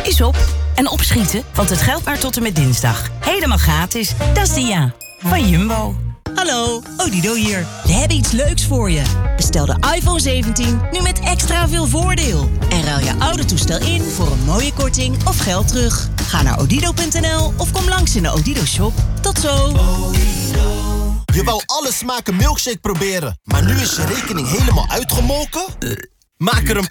is op. En opschieten, want het geldt maar tot en met dinsdag. Helemaal gratis. Dat is Dia van Jumbo. Hallo, Odido hier. We hebben iets leuks voor je. Bestel de iPhone 17 nu met extra veel voordeel. En ruil je oude toestel in voor een mooie korting of geld terug. Ga naar odido.nl of kom langs in de Odido shop. Tot zo. Je wou alle smaken milkshake proberen, maar nu is je rekening helemaal uitgemolken? Maak er een